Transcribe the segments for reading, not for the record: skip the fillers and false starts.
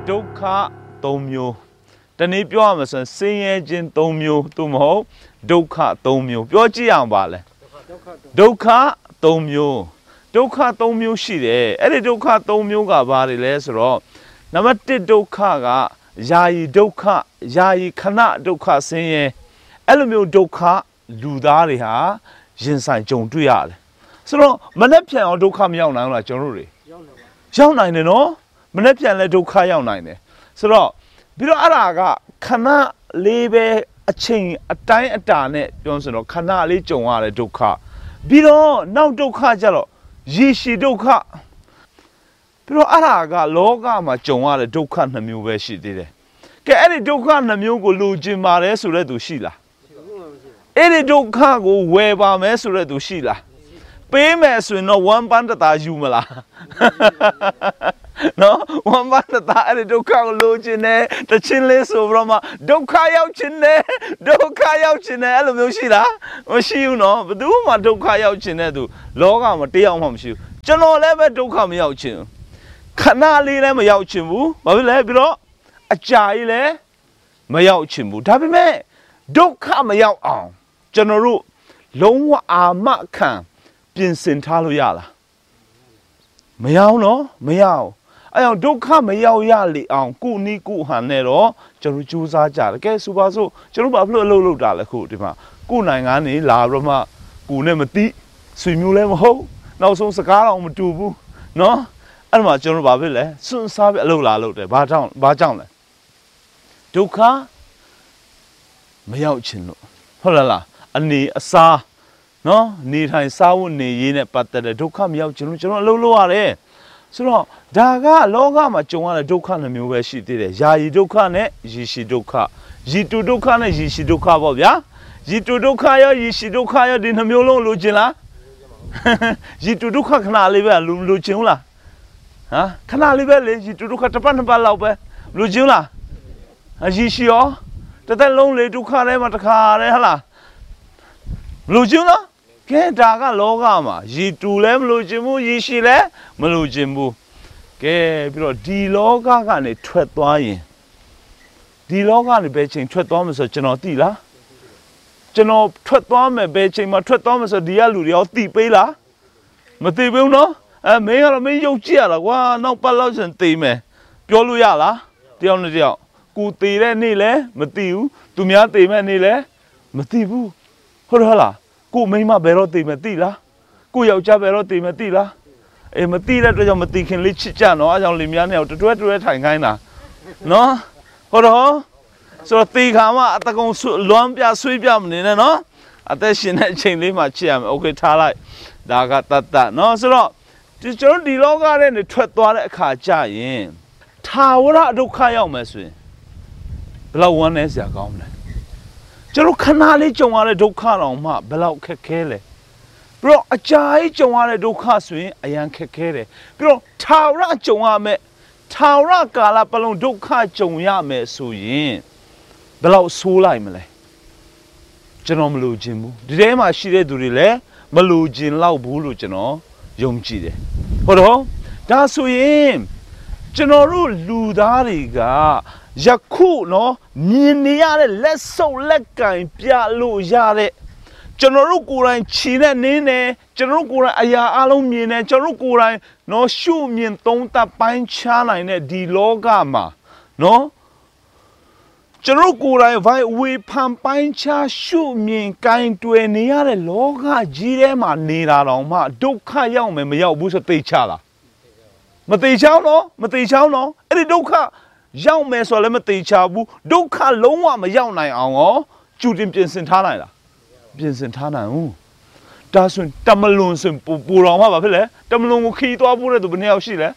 ဒုက္ခ၃မျိုးတနည်းပြောရမယ်ဆိုရင်ဆင်းရဲခြင်း၃မျိုးသို့မဟုတ်ဒုက္ခ၃မျိုးပြောကြည့်အောင်ပါလဲဒုက္ခ၃မျိုးဒုက္ခ၃မျိုးရှိတယ်အဲ့ဒီဒုက္ခ၃မျိုးကဘာတွေလဲဆိုတော့နံပါတ်1ဒုက္ခကယာယီဒုက္ခယာယီခဏဒုက္ခဆင်းရဲအဲ့လိုမျိုးဒုက္ခလူသားတွေဟာရင်ဆိုင်ကြုံတွေ့ရတယ်ဆိုတော့မနေ့ပြန်အောင်ဒုက္ခမရောက်နိုင်ဘူးလားကျွန်တော်တို့တွေရောက်နိုင်တယ်နော်မနေ့ပြန်လဲဒုက္ခရောက်နိုင်တယ်ဆိုတော့ပြီးတော့အဲ့ဒါကခဏလေးပဲအချိန်အတိုင်းအတာနဲ့ပြောဆိုတော့ခဏလေးကြုံရတဲ့ဒုက္ခပြီးတော့နောက်ဒုက္ခကျတော့ရေရှည်ဒုက္ခပြီးတော့အဲ့ဒါကလောကမှာကြုံရတဲ့ဒုက္ခ2မျိုးပဲရှိသေးတယ်ကဲအဲ့ဒီဒုက္ခ2မျိုးကိုလိုချင်ပါတယ်ဆိုတဲ့သူရှိလားအဲ့ဒီဒုက္ခကိုဝယ်ပါမယ်ဆိုတဲ့သူရှိလားပေးမယ်ဆိုရင်တော့1ပန်းတသားယူမလားနော်1ပန်းတသားအဲ့ဒီဒုက္ခကိုလိုချင်တယ်တချင်းလေးဆိုပြီးတော့မှဒုက္ခရောက်ချင်တယ်ဒုက္ခရောက်ချင်တယ်အဲ့လိုမျိုးရှိလားမရှိဘူးနော်ဘယ်သူမှဒုက္ခရောက်ချင်တဲ့သူလောကမှာတယောက်မှမရှိဘူးကျွန်တော်လည်းပဲဒုက္ခမရောက်ချင်ဘူးခဏလေးလည်းမရောက်ချင်ဘူးဘာဖြစ်လဲပြီးတော့အကြာကြီးလည်းမရောက်ချင်ဘူးဒါပေမဲ့ဒုက္ခမရောက်အောင်ကျွန်တော်တို့လုံးဝအာမခံပြင်ဆင်ထားလို့ရလားမရအောင်နော်မရအောင်အဲ့တော့ဒုက္ခမရောက်ရလေအောင်ကုနီးကုဟန်နဲ့တော့ကျွန်တော်ကြိုးစားကြတယ်ကဲဆိုပါစို့ကျွန်တော်ဘာဖြစ်လို့အလုပ်လုပ်တာလဲခုဒီမှာကုနိုင်ငံနေလာပြီးတော့မှကုနဲ့မသိဆွေမျိုးလည်းမဟုတ်နောက်ဆုံးစကားတော့မတူဘူးနော်အဲ့မှာကျွန်တော်ဘာဖြစ်လဲစွန့်စားပြီးအလုပ်လာလုပ်တယ်ဘာကြောင့်လဲဒုက္ခမရောက်ချင်လို့ဟုတ်လားအနေအစားနော်နေထိုင်စားဝတ်နေရေးနဲ့ပတ်သက်တဲ့ဒုက္ခမရောက်ချင်လို့ကျွန်တော်အလုပ်လုပ်ရတယ်ဆိုတော့ဒါကလောကမှာကြုံရတဲ့ဒုက္ခ2မျိုးပဲရှိသေးတယ်ယာယီဒုက္ခနဲ့ရေရှည်ဒုက္ခရေတူဒုက္ခနဲ့ရေရှည်ဒုက္ခပေါ့ဗျာရေတူဒုက္ခရောရေရှည်ဒုက္ခရောဒီ2မျိုးလုံးလိုချင်လားရေတူဒုက္ခခဏလေးပဲလိုချင်ဘူးလားဟမ်ခဏလေးပဲလေရေတူဒုက္ခတစ်ပတ်2ပတ်လောက်ပဲလိုချင်လားရေရှည်ရောတစ်သက်လုံးလေဒုက္ခထဲမှာတစ်ခါတည်းဟလားမလိုချင်လားကဲဒါကလောကမှာရေတူလည်းမလိုချင်ဘူးရေရှည်လည်းမလိုချင်ဘူးကဲပြီးတော့ဒီလောကကနေထွက်သွားရင်ဒီလောကနေဘယ်ချိန်ထွက်သွားမလဲဆိုကျွန်တော်သိလားကျွန်တော်ထွက်သွားမယ်ဘယ်ချိန်မှာထွက်သွားမလဲဆိုဒီကလူတွေရောသိပေးလားမသိပေးဘူးနော်မင်းကတော့မင်းယုံကြည်ရတာကွာနောက်ပတ်လောက်ရှင်သိမယ်ပြောလို့ရလားတယောက်နဲ့တယောက်ကိုသိတဲ့နေ့လည်းမသိဘူးသူများသိမဲ့နေ့လည်းမသိဘူးဟုတ်လားကိုမိမဘယ်တော့သိမယ်သိလားကိုယောက်ျားဘယ်တော့သိမယ်သိလားမသိတဲ့အတွက်ကြောင့်မသိခင်လေးချစ်ကြနော်အဲကြောင့်လင်မယားနဲ့တွဲထိုင်ခိုင်းတာနော်ဟုတ်တော့ဆိုတော့သေခါမှအတကုံလွမ်းပြဆွေးပြမနေနဲ့နော်အသက်ရှင်တဲ့အချိန်လေးမှာချစ်ရမယ်โอเคထားလိုက်ဒါကတတ်နော်ဆိုတော့ကျွန်တော်ဒီလောကထဲနေထွက်သွားတဲ့အခါကျရင်ထာဝရဒုက္ခရောက်မယ်ဆိုရင်ဘယ်လောက်ဝမ်းနည်းစရာကောင်းလဲကျွန်တော်ခဏလေးကြုံရတဲ့ဒုက္ခတောင်မှဘယ်လောက်ခက်ခဲလဲပြီးတော့အကြာကြီးကြုံရတဲ့ဒုက္ခဆိုရင်အရန်ခက်ခဲတယ်ပြီးတော့ထာဝရကြုံရမယ်ထာဝရကာလပတ်လုံးဒုက္ခကြုံရမယ်ဆိုရင်ဘယ်လောက်ဆိုးလိုက်မလဲကျွန်တော်မလိုချင်ဘူးဒီထဲမှာရှိတဲ့သူတွေလည်းမလိုချင်တော့ဘူးလို့ကျွန်တော်ယုံကြည်တယ်ဟုတ်တော့ဒါဆိုရင်ကျွန်တော်တို့လူသားတွေကယခုနော်မြင်နေရတဲ့လက်ဆုပ်လက်ကင်ပြလို့ရတဲ့ကျွန်တော်တို့ကိုယ်တိုင်ခြေနဲ့နင်းတယ်ကျွန်တော်တို့ကိုယ်တိုင်အရာအလုံးမြင်တယ်ကျွန်တော်တို့ကိုယ်တိုင်နော်ရှုမြင်သုံးသပ်ပိုင်းခြားနိုင်တဲ့ဒီလောကမှာနော်ကျွန်တော်ကိုယ်တိုင်ဝေဖန်ပိုင်းခြားရှုမြင်ကင်တွယ်နေရတဲ့လောကကြီးထဲမှာနေတာတော့မှဒုက္ခရောက်မယ်မရောက်ဘူးဆိုသိချလားမသိချောင်းနော်မသိချောင်းနော်အဲ့ဒီဒုက္ခရောက်မယ်ဆိုလည်းမသိချဘူးဒုက္ခလုံးဝမရောက်နိုင်အောင်ရောကြိုတင်ပြင်ဆင်ထားနိုင်လားပြင်ဆင်ထားနိုင်ဘူးဒါဆိုရင်တမလွန်ဆိုပူတော်မှာဘာဖြစ်လဲတမလွန်ကိုခီးသွားဖို့တဲ့သူဘယ်နှယောက်ရှိလဲ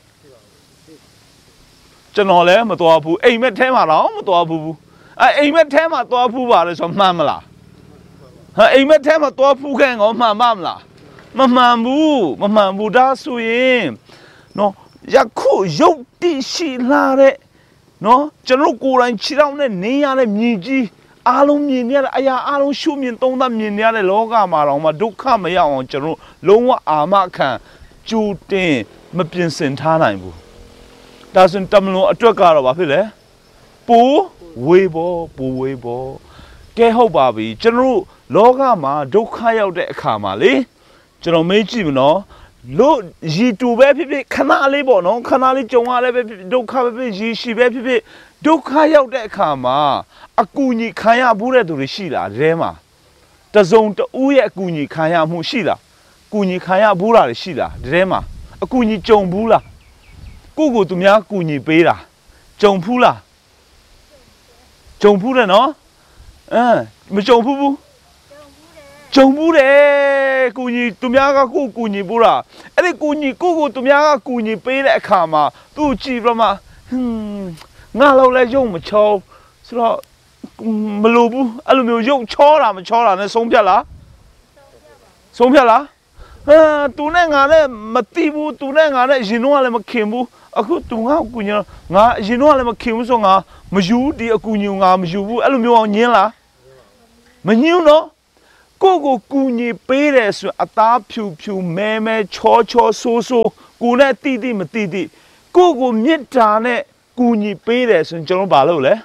ကျွန်တော်လည်းမသွားဘူးအိမ်မက်ထဲမှာတော့မသွားဘူးအိမ်မက်ထဲမှာသွားဖူးပါလေဆိုမှန်မလားအိမ်မက်ထဲမှာသွားဖူးခဲ့ငေါမှန်ပါမလားမမှန်ဘူးဒါဆိုရင်နော်ယခုရုပ်တိရှိလာတဲ့နော်ကျွန်တော်ကိုယ်တိုင်ခြေထောက်နဲ့နေရတဲ့မြင်ကြီးအားလုံးမြင်နေရတဲ့အရာအားလုံးရှုမြင်သုံးသပ်မြင်နေရတဲ့လောကမှာတော့မှဒုက္ခမရောက်အောင်ကျွန်တော်လုံးဝအာမခံကြိုတင်မပြင်ဆင်ထားနိုင်ဘူးဒါဆိုတမလွန်အတွက်ကတော့ဘာဖြစ်လဲပိုဝေဘောကဲဟုတ်ပါပြီကျွန်တော်တို့လောကမှာဒုက္ခရောက်တဲ့အခါမှာလေကျွန်တော်မေးကြည့်မနော်လို့ရီတူပဲဖြစ်ဖြစ်ခဏလေးပေါ့နော်ခဏလေးကြုံရလဲပဲဒုက္ခပဲဖြစ်ရီရှိပဲဖြစ်ဖြစ်ဒုက္ခရောက်တဲ့အခါမှာအကူအညီခံရဘူးတဲ့သူတွေရှိလားတဲမှာတစုံတဦးရဲ့အကူအညီခံရမှုရှိလားကူညီခံရဘူးလားရှိလားတဲမှာအကူအညီကြုံဘူးလားကိုသူများကူညီပေးတာကြုံဖူးလားကြုံဖူးတယ်နော်မကြုံဖူးဘူးကြုံဖူးတယ်ကူညီသူများကကိုကူညီဘူးလားအဲ့ဒီကူညီကိုသူများကကူညီပေးတဲ့အခါမှာသူ့ကြည့်ပြမငါလောက်လဲရုံမချောဆိုတော့မလိုဘူးအဲ့လိုမျိုးရုပ်ချောတာမချောတာနဲ့ဆုံးဖြတ်လားဆုံးဖြတ်လားသူနဲ့ငါနဲ့မတိဘူးသူနဲ့ငါနဲ့ရင်တော့လည်းမခင်ဘူးအခုသူငါ့ကိုညငါရင်တော့လည်းမခင်ဘူးဆိုငါမယူဒီအကူညငါမယူဘူးအဲ့လိုမျိုးအောင်ညင်းလားမညင်းတော့ကိုကူညီပေးတယ်ဆိုအသားဖြူမဲချောဆိုးကိုနဲ့တိမတိကိုမြစ်တာနဲ့ကူညီပေးတယ်ဆိုရင်ကျွန်တော်ဘာလုပ်လဲ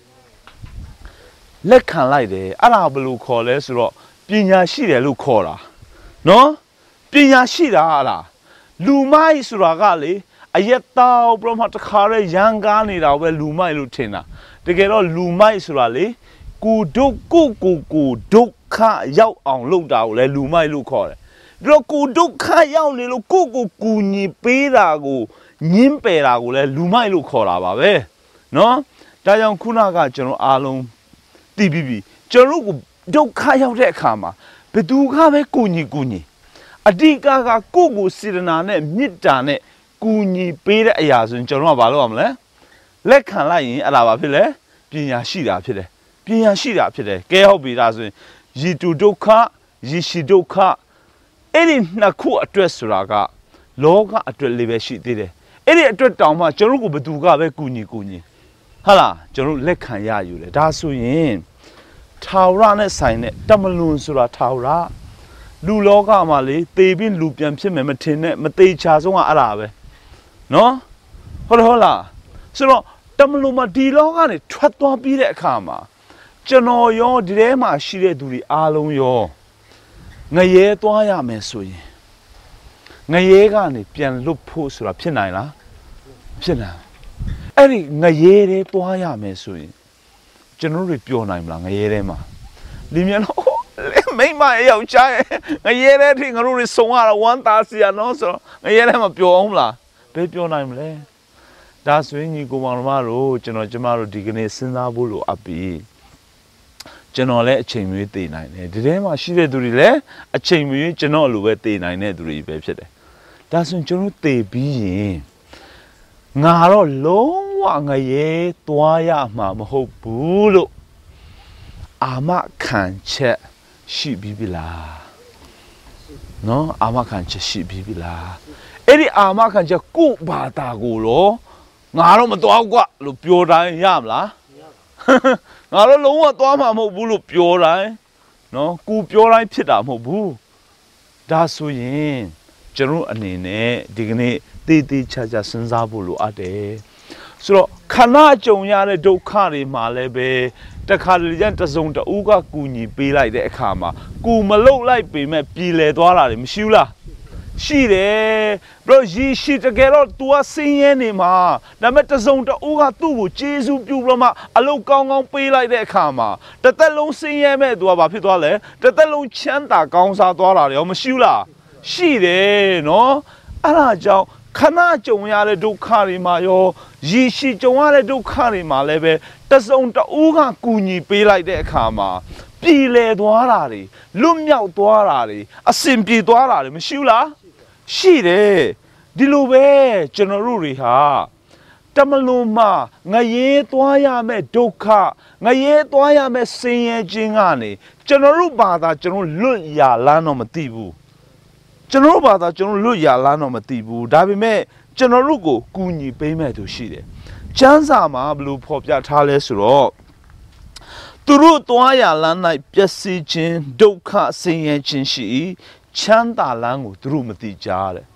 လက်ခံလိုက်တယ်အဲ့ဒါဘယ်လိုခေါ်လဲဆိုတော့ပညာရှိတယ်လို့ခေါ်တာနော်ပညာရှိတာဟာလားလူမိုက်ဆိုတာကလေအရက်တောက်ပြမတခါရဲရန်ကားနေတာပဲလူမိုက်လို့ထင်တာတကယ်တော့လူမိုက်ဆိုတာလေကိုဒုက္ခကိုဒုက္ခရောက်အောင်လုပ်တာကိုလေလူမိုက်လို့ခေါ်တယ်ဒီတော့ကိုဒုက္ခရောက်နေလို့ကိုကူညီပေးတာကိုညင်းပယ်တာကိုလေလူမိုက်လို့ခေါ်တာပါပဲနော်ဒါကြောင့်ခုနကကျွန်တော်အားလုံးသိပြီးကျွန်တော်တို့ဒုက္ခရောက်တဲ့အခါမှာဘယ်သူကပဲကူညီအဓိကကိုစေတနာနဲ့မေတ္တာနဲ့ကူညီပေးတဲ့အရာဆိုရင်ကျွန်တော်ကဘာလုပ်ရမလဲလက်ခံလိုက်ရင်အဲ့ဒါဘာဖြစ်လဲပညာရှိတာဖြစ်တယ်ကဲဟုတ်ပြီဒါဆိုရင်ရီတူဒုက္ခရီရှိဒုက္ခအဲ့ဒီနှစ်ခုအတွက်ဆိုတာကလောကအတွက်လေးပဲရှိသေးတယ်အဲ့ဒီအတွက်တောင်မှကျွန်တော်တို့ဘယ်သူကပဲကူညီဟာလားကျွန်တော်လက်ခံရယူတယ်ဒါဆိုရင်ထာဝရနဲ့ဆိုင်တဲ့တမလွန်ဆိုတာထာဝရလူလောကမှာလေသေပြီးလူပြန်ဖြစ်မယ်မထင်နဲ့မသေးချာဆုံးကအဲ့ဒါပဲနော်ဟုတ်လားဆိုတော့တမလွန်မှာဒီလောကနေထွက်သွားပြီးတဲ့အခါမှာကျွန်တော်ရောဒီထဲမှာရှိတဲ့သူတွေအားလုံးရောငရဲသွားရမယ်ဆိုရင်ငရဲကနေပြန်လွတ်ဖို့ဆိုတာဖြစ်နိုင်လားဖြစ်နိုင်အဲ့ဒီငရဲတွေသွားရမယ်ဆိုရင်ကျွန်တော်တို့ပြောနိုင်မလားငရဲထဲမှာလင်းမြန်တော့မိမယောက်ျားငရဲထဲထိငါတို့ဆုံရတာဝမ်းသာစီရနော်ဆိုတော့ငရဲထဲမှာပြောအောင်လားဘယ်ပြောနိုင်မလဲဒါဆိုရင်ညီကိုမောင်မတို့ကျမတို့ဒီကနေ့စဉ်းစားဖို့လိုအပ်ပြီကျွန်တော်လည်းအချိန်မွေးတည်နိုင်တယ်ဒီထဲမှာရှိတဲ့သူတွေလည်းအချိန်မွေးကျွန်တော်လိုပဲတည်နိုင်တဲ့သူတွေပဲဖြစ်တယ်ဒါဆိုရင်ကျွန်တော်တည်ပြီးရင်ငါတော့လုံးဝငရဲသွားရမှာမဟုတ်ဘူးလို့အာမခံချက်ရှိပြီလားနော်အာမခံချက်ရှိပြီလားအဲ့ဒီအာမခံချက်ကို့ဘာသာကိုတော့ငါတော့မသွားကွလို့ပြောတိုင်းရမလားငါတော့လုံးဝသွားမှာမဟုတ်ဘူးလို့ပြောတိုင်းနော်ကိုပြောတိုင်းဖြစ်တာမဟုတ်ဘူးဒါဆိုရင်ကျွန်တော်အနေနဲ့ဒီကနေ့တေးချာစဉ်းစားဖို့လိုအပ်တယ်ဆိုတော့ခဏကြုံရတဲ့ဒုက္ခတွေမှာလည်းပဲတခါတလေကျတစုံတဦးကကူညီပေးလိုက်တဲ့အခါမှာကိုမလုတ်လိုက်ပေမဲ့ပြည်လဲသွားတာတွေမရှိဘူးလားရှိတယ်ဘရောရှိတကယ်တော့ तू ကစင်းရဲနေမှာဒါပေမဲ့တစုံတဦးကသူ့ကိုကျေးဇူးပြုပြီးမှအလုတ်ကောင်းပေးလိုက်တဲ့အခါမှာတစ်သက်လုံးစင်းရဲမဲ့ तू ကဘာဖြစ်သွားလဲတစ်သက်လုံးချမ်းသာကောင်းစားသွားတာတွေရောမရှိဘူးလားရှိတယ်နော်အဲ့ဒါကြောင့်ခဏကြုံရတဲ့ဒုက္ခတွေမှာရောရှိကြုံရတဲ့ဒုက္ခတွေမှာလည်းပဲတစုံတဦးကကူညီပေးလိုက်တဲ့အခါမှာပြည်လဲသွားတာတွေလွတ်မြောက်သွားတာတွေအစင်ပြေသွားတာတွေမရှိဘူးလားရှိတယ်ဒီလိုပဲကျွန်တော်တို့တွေဟာတမလွန်မှာငရဲသွားရမယ်ဒုက္ခငရဲသွားရမယ်ဆင်းရဲခြင်းကနေကျွန်တော်တို့ဘာသာကျွန်တော်လွတ်ရလမ်းတော့မသိဘူးကျွန်တော်ဘာသာကျွန်တော်လွတ်ရလမ်းတော့မသိဘူးဒါပေမဲ့ကျွန်တော်တို့ကိုကူညီပေးမဲ့သူရှိတယ်ကျမ်းစာမှာဘယ်လိုဖော်ပြထားလဲဆိုတော့သူတို့သွားရလမ်း၌ပျက်စီးခြင်းဒုက္ခဆင်းရဲခြင်းရှိချမ်းသာလမ်းကိုသူတို့မသိကြတဲ့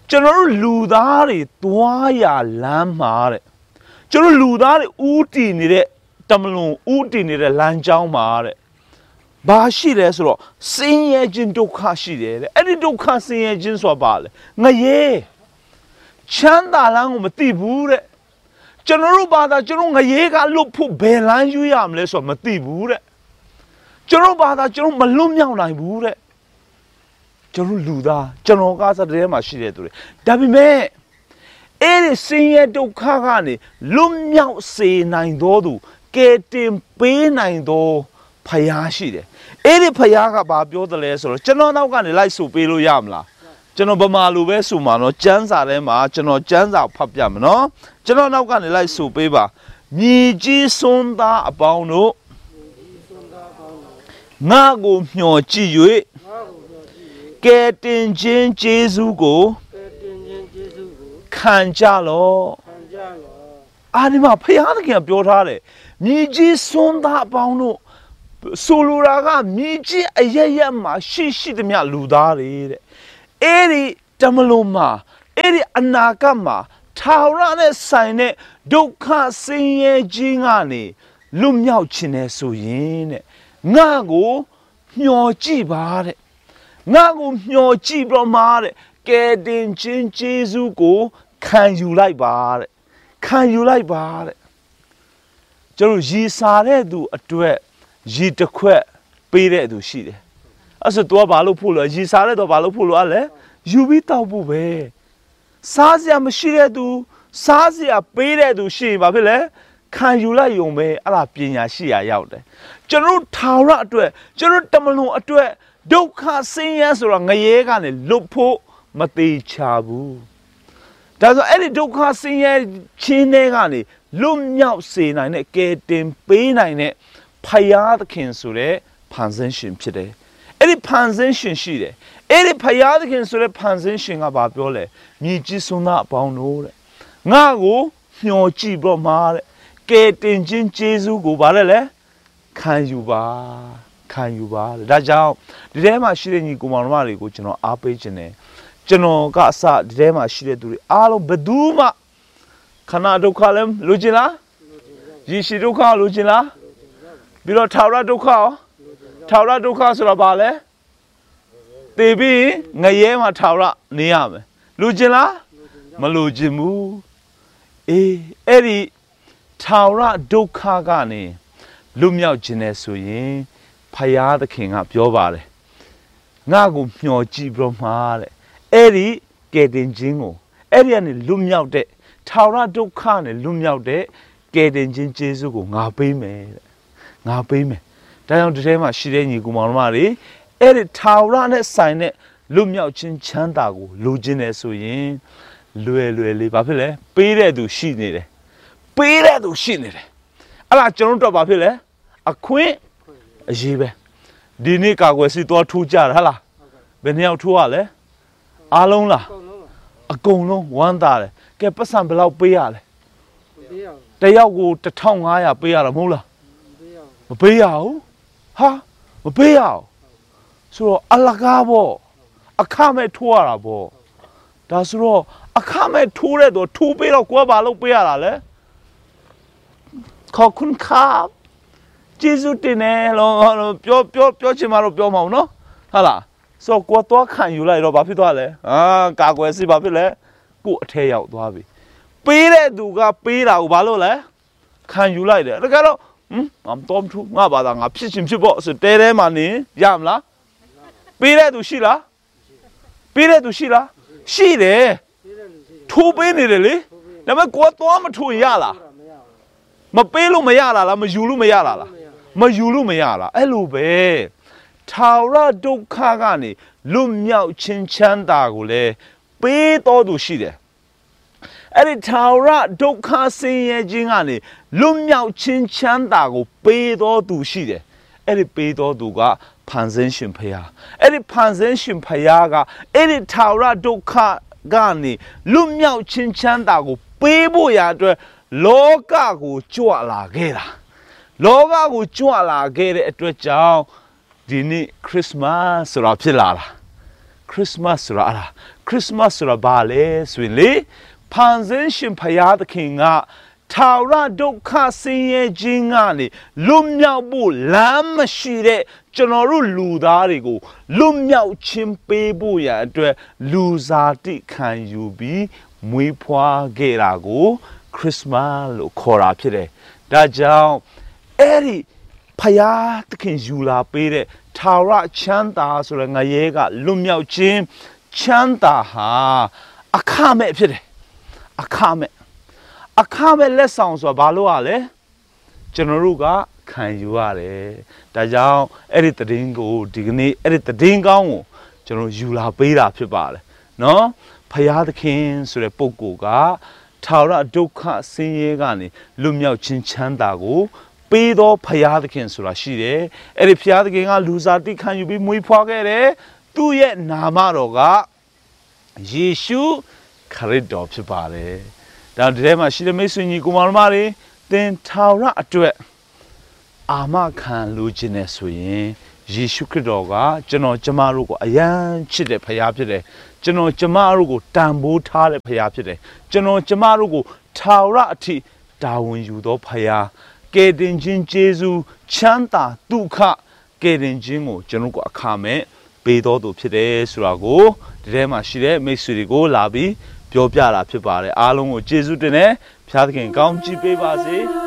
ကျွန်တော်တို့လူသားတွေသွားရလမ်းမှာတဲ့ကျွန်တော်လူသားတွေဥတည်နေတဲ့တမလွန်ဥတည်နေတဲ့လမ်းကြောင်းမှာတဲ့ဘာရှိလဲဆိုတော့ဆင်းရဲခြင်းဒုက္ခရှိတယ်တဲ့အဲ့ဒီဒုက္ခဆင်းရဲခြင်းဆိုတာဘာလဲငရဲချမ်းသာလမ်းကိုမသိဘူးတဲ့ကျွန်တော်တို့ဘာသာကျွန်တော်ငရဲကလွတ်ဖို့ဘယ်လမ်းယူရမလဲဆိုတော့မသိဘူးတဲ့ကျွန်တော်ဘာသာကျွန်တော်မလွတ်မြောက်နိုင်ဘူးတဲ့ကျွန်တော်လူသားကျွန်တော်ကစားတဲ့မှာရှိတဲ့သူတွေဒါပေမဲ့အဲ့ဒီဆင်းရဲဒုက္ခကနေလွတ်မြောက်စေနိုင်တော်သူကယ်တင်ပေးနိုင်တော်ဖယားရှိတယ်အဲ့ဒီဖယားကဘာပြောတယ်လဲဆိုတော့ကျွန်တော်နောက်ကနေလိုက်ဆိုပေးလို့ရမလားကျွန်တော်ဗမာလိုပဲဆိုမှာနော်ကျမ်းစာထဲမှာကျွန်တော်ကျမ်းစာဖတ်ပြမယ်နော်ကျွန်တော်နောက်ကနေလိုက်ဆိုပေးပါမြေကြီးစွန်းသားအပေါင်းတို့ငါကိုမျှော်ကြည့်၍ကဲတင်ခြင်းကျေးဇူးကိုခံကြလောအာဒီမှာဖယားသခင်ပြောထားတယ်မြေကြီးစွန်းသားအပေါင်းတို့ဆိုလိုတာကမြေကြီးအရရက်မှာရှိသမျှလူသားတွေတဲ့အဲ့ဒီတမလုံးမှာအဲ့ဒီအနာဂတ်မှာထာဝရနဲ့ဆိုင်တဲ့ဒုက္ခဆင်းရဲခြင်းကနေလွတ်မြောက်ခြင်းနဲ့ဆိုရင်တဲ့ငါကိုမျှော်ကြည့်ပါတဲ့ငါကိုမျှော်ကြည့်ပြီးမှတဲ့ကဲတင်ခြင်းကျေးဇူးကိုခံယူလိုက်ပါတဲ့ခံယူလိုက်ပါတဲ့ကျွန်တော်ရည်စားတဲ့သူအတွက်ရည်တစ်ခွက်ပေးတဲ့သူရှိတယ်အဲ့ဆိုတော့ဘာလို့ဖို့လဲရည်စားတဲ့တော့ဘာလို့ဖို့လို့လဲယူပြီးတောက်ဖို့ပဲစားစရာမရှိတဲ့သူစားစရာပေးတဲ့သူရှိရင်ဘာဖြစ်လဲခံယူလိုက်ယုံပဲအဲ့ဒါပညာရှိရာရောက်တယ်ကျွန်တော်ထာဝရအတွက်ကျွန်တော်တမလွန်အတွက်ဒုက္ခဆင်းရဲဆိုတာငရဲကနေလွတ်ဖို့မသေးချဘူးဒါဆိုအဲ့ဒီဒုက္ခဆင်းရဲခြင်းတွေကနေလွတ်မြောက်စေနိုင်တဲ့ကယ်တင်ပေးနိုင်တဲ့ဖယားသခင်ဆိုတဲ့ဖန်ဆင်းရှင်ဖြစ်တယ်အဲ့ဒီဖန်ဆင်းရှင်ရှိတယ်အဲ့ဒီဖယားသခင်ဆိုတဲ့ဖန်ဆင်းရှင်ကဘာပြောလဲမြေကြီးစွန်းသားအပေါင်းတို့တဲ့ငါကိုမျှော်ကြည့်ပြီးမှတဲ့ကယ်တင်ခြင်းကျေးဇူးကိုဘာလဲလဲခံယူပါခံယူပါဒါကြောင့်ဒီထဲမှာရှိတဲ့ညီကိုမောင်နှမတွေကိုကျွန်တော်အားပေးခြင်းနဲ့ကျွန်တော်ကအစဒီထဲမှာရှိတဲ့သူတွေအားလုံးဘယ်သူမှခဏဒုက္ခလည်းလိုချင်လားရေရှိဒုက္ခလိုချင်လားပြီးတော့ထာဝရဒုက္ခရောထာဝရဒုက္ခဆိုတာဘာလဲတေပြီးငရဲမှာထာဝရနေရမယ်လိုချင်လားမလိုချင်ဘူးအေးအဲ့ဒီထာဝရဒုက္ခကနေလွတ်မြောက်ခြင်းနဲ့ဆိုရင်ဖယားသခင်ကပြောပါတယ်ငါ့ကိုမျှော်ကြည့်ပြီးမှတဲ့အဲ့ဒီကယ်တင်ခြင်းကိုအဲ့ဒီကနေလွတ်မြောက်တဲ့ထာဝရဒုက္ခနဲ့လွတ်မြောက်တဲ့ကယ်တင်ခြင်းကျေးဇူးကိုငါပေးမယ်တဲ့ငါပေးမယ်ဒါကြောင့်ဒီထဲမှာရှိတဲ့ညီကူမောင်နှမတွေအဲ့ဒီထာဝရနဲ့ဆိုင်တဲ့လွတ်မြောက်ခြင်းချမ်းသာကိုလိုချင်တယ်ဆိုရင်လွယ်လေးဘာဖြစ်လဲပေးတဲ့သူရှိနေတယ်ပေးတဲ့သူရှိနေတယ်အဲ့ဒါကျွန်တော်တို့ဘာဖြစ်လဲအခွင့်အရေးပဲဒီနေ့ကာကွယ်စီတော့ထိုးကြတာဟလားဘယ်နှစ်ယောက်ထိုးရလဲအားလုံးလားအကုန်လုံးဝမ်းသာတယ်ကဲပတ်စံဘယ်လောက်ပေးရလဲတယောက်ကို1500ပေးရတာမဟုတ်လားမပေးရဘူးဟာမပေးရဘူးဆိုတော့အလကားပေါ့အခမဲ့ထိုးရတာပေါ့ဒါဆိုတော့အခမဲ့ထိုးတဲ့တော့ထိုးပေးတော့ကိုယ်ဘာလို့ပေးရတာလဲขอบคุณครับကျေးဇူးတင်တယ်လို့ပြောချင်မှတော့ပြောမှာနော်ဟာလားဆိုတော့ကိုယ်တော့ခံယူလိုက်တော့ဘာဖြစ်သွားလဲကာကွယ်စီဘာဖြစ်လဲကိုယ်အထက်ရောက်သွားပြီပေးတဲ့သူကပေးတာကိုဘာလို့လဲခံယူလိုက်တယ်ဒါကတော့ငါတော့မထူးငါဘာသာငါဖြစ်ချင်းဖြစ်ပေါ့ဆိုတဲမှာနေရမလားပေးတဲ့သူရှိလားပေးတဲ့သူရှိလားရှိတယ်ထိုးပေးနေတယ်လေဒါပေမဲ့ကိုယ်တော့မထူရလားမပေးလို့မရလားမယူလို့မရလားမယူလို့မရလားအဲ့လိုပဲထာဝရဒုက္ခကနေလွတ်မြောက်ခြင်းချမ်းသာကိုလည်းပေးတော်သူရှိတယ်အဲ့ဒီထာဝရဒုက္ခဆင်းရဲခြင်းကနေလွတ်မြောက်ခြင်းချမ်းသာကိုပေးတော်သူရှိတယ်အဲ့ဒီပေးတော်သူကဖန်ဆင်းရှင်ဖယားအဲ့ဒီဖန်ဆင်းရှင်ဖယားကအဲ့ဒီထာဝရဒုက္ခကနေလွတ်မြောက်ခြင်းချမ်းသာကိုပေးဖို့ရာအတွက်လောကကိုကြွလာခဲ့တာလောကကိုကြွလာခဲ့တဲ့အတွက်ကြောင့်ဒီနေ့ခရစ်စမတ်ဆိုတာဖြစ်လာတာခရစ်စမတ်ဆိုတာခရစ်စမတ်ဆိုတာဘာလဲဆိုရင်လေဖန်ဆင်းရှင်ဖရာသခင်ကထာဝရဒုက္ခဆင်းရဲခြင်းကနေလွတ်မြောက်ဖို့လမ်းမရှိတဲ့ကျွန်တော်တို့လူသားတွေကိုလွတ်မြောက်ခြင်းပေးဖို့ရန်အတွက်လူစားတိခံယူပြီးမွေးဖွားခဲ့တာကိုခရစ်စမတ်လို့ခေါ်တာဖြစ်တယ်။ဒါကြောင့်အဲ့ဒီဖယားသခင်ယူလာပေးတဲ့ထာဝရချမ်းသာဆိုတဲ့ငရဲကလွတ်မြောက်ခြင်းချမ်းသာဟာအခမဲ့ဖြစ်တယ်။အခမဲ့လက်ဆောင်ဆိုတာဘာလို့ ရလဲကျွန်တော်တို့ကခံယူရတယ်ဒါကြောင့်အဲ့ဒီသတင်းကိုဒီကနေ့အဲ့ဒီသတင်းကောင်းကိုကျွန်တော်ယူလာပေးတာဖြစ်ပါတယ်နော်ဖယားသခင်ဆိုတဲ့ပုဂ္ဂိုလ်ကထာဝရဒုက္ခဆင်းရဲကနေလွတ်မြောက်ခြင်းချမ်းသာကိုပေးသောဖယားသခင်ဆိုတာရှိတယ်အဲ့ဒီဖယားသခင်ကလူစားတိခံယူပြီးမွေးဖွားခဲ့တယ်သူ့ရဲ့နာမတော်ကယေရှုခရစ်တော်ဖြစ်ပါတယ်ဒါဒီထဲမှာရှိတဲ့မိတ်ဆွေညီကိုမောင်မတွေသင်ထာဝရအတွက်အာမခံလိုချင်တယ်ဆိုရင်ယေရှုခရစ်တော်ကကျွန်တော်ကျမတို့ကိုအယံချစ်တဲ့ဖခင်ဖြစ်တယ်ကျွန်တော်ကျမတို့ကိုတန်ဖိုးထားတဲ့ဖခင်ဖြစ်တယ်ကျွန်တော်ကျမတို့ကိုထာဝရအထိတာဝန်ယူသောဖခင်ကယ်တင်ခြင်းကျေးဇူးချမ်းသာဒုက္ခကယ်တင်ခြင်းကိုကျွန်တော်ကိုအခမဲ့ပေးတော်သူဖြစ်တယ်ဆိုတာကိုဒီထဲမှာရှိတဲ့မိတ်ဆွေတွေကိုလာပြီးပြောပြတာဖြစ်ပါတယ်အားလုံးကိုကျေးဇူးတင်တယ်ဖခင်သခင်ကောင်းချီးပေးပါစေ